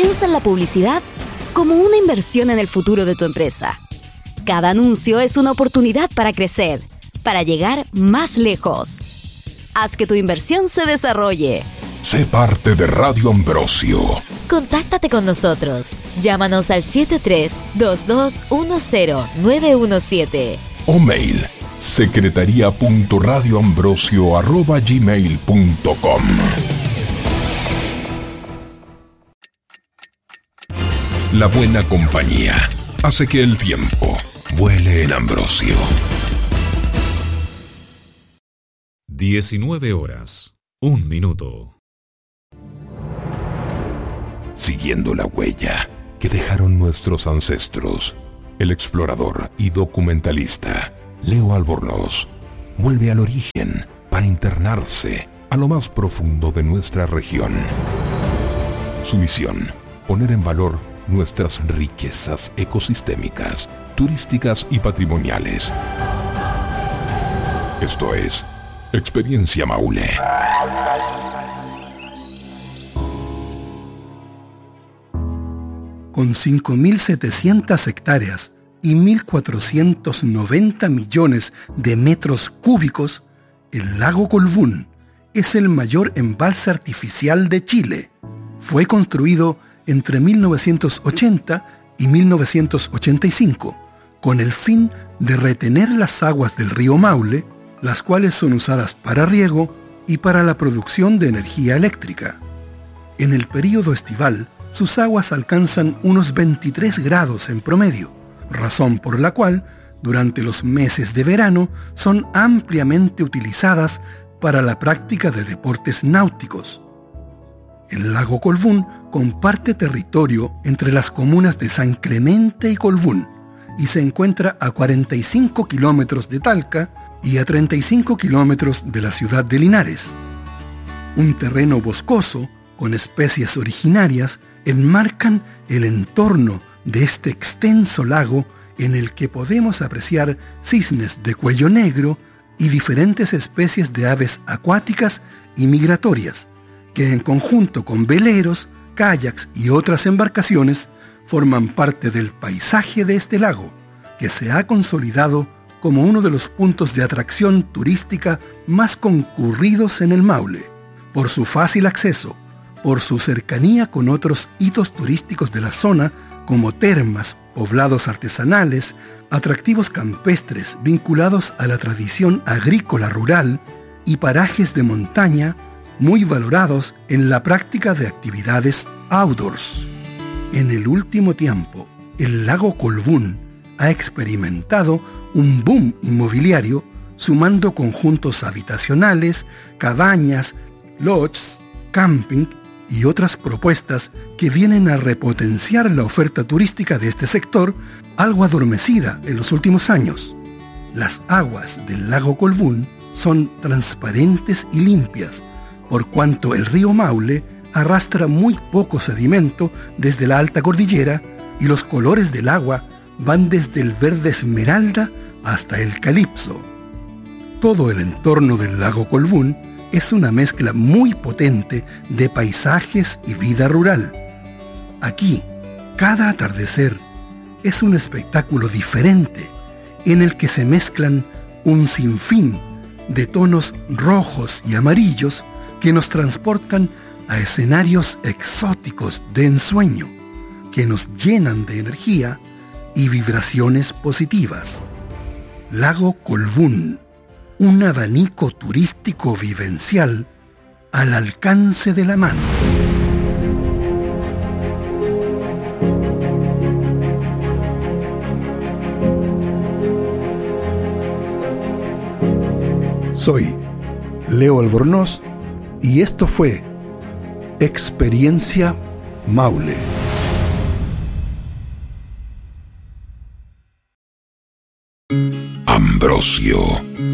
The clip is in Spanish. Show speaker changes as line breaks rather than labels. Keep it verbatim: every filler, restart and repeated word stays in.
Piensa en la publicidad como una inversión en el futuro de tu empresa. Cada anuncio es una oportunidad para crecer, para llegar más lejos. Haz que tu inversión se desarrolle.
Sé parte de Radio Ambrosio.
Contáctate con nosotros. Llámanos al siete tres dos dos uno cero nueve uno siete.
O mail secretaría punto radioambrosio arroba gmail punto com. La buena compañía hace que el tiempo vuele en Ambrosio.
diecinueve horas, un minuto.
Siguiendo la huella que dejaron nuestros ancestros, el explorador y documentalista Leo Albornoz vuelve al origen para internarse a lo más profundo de nuestra región. Su misión, poner en valor nuestras riquezas ecosistémicas, turísticas y patrimoniales. Esto es Experiencia Maule.
Con cinco mil setecientas hectáreas y mil cuatrocientos noventa millones de metros cúbicos, el lago Colbún es el mayor embalse artificial de Chile. Fue construido entre mil novecientos ochenta y mil novecientos ochenta y cinco, con el fin de retener las aguas del río Maule, las cuales son usadas para riego y para la producción de energía eléctrica. En el período estival, sus aguas alcanzan unos veintitrés grados en promedio, razón por la cual, durante los meses de verano, son ampliamente utilizadas para la práctica de deportes náuticos. El lago Colbún comparte territorio entre las comunas de San Clemente y Colbún y se encuentra a cuarenta y cinco kilómetros de Talca y a treinta y cinco kilómetros de la ciudad de Linares. Un terreno boscoso con especies originarias enmarcan el entorno de este extenso lago en el que podemos apreciar cisnes de cuello negro y diferentes especies de aves acuáticas y migratorias, que en conjunto con veleros, kayaks y otras embarcaciones forman parte del paisaje de este lago, que se ha consolidado como uno de los puntos de atracción turística más concurridos en el Maule, por su fácil acceso, por su cercanía con otros hitos turísticos de la zona como termas, poblados artesanales, atractivos campestres vinculados a la tradición agrícola rural y parajes de montaña muy valorados en la práctica de actividades outdoors. En el último tiempo, el lago Colbún ha experimentado un boom inmobiliario sumando conjuntos habitacionales, cabañas, lodges, camping y otras propuestas que vienen a repotenciar la oferta turística de este sector, algo adormecida en los últimos años. Las aguas del lago Colbún son transparentes y limpias, por cuanto el río Maule arrastra muy poco sedimento desde la alta cordillera y los colores del agua van desde el verde esmeralda hasta el calipso. Todo el entorno del lago Colbún es una mezcla muy potente de paisajes y vida rural. Aquí, cada atardecer es un espectáculo diferente en el que se mezclan un sinfín de tonos rojos y amarillos que nos transportan a escenarios exóticos de ensueño, que nos llenan de energía y vibraciones positivas. Lago Colbún, un abanico turístico vivencial al alcance de la mano. Soy Leo Albornoz y esto fue Experiencia Maule.
Ambrosio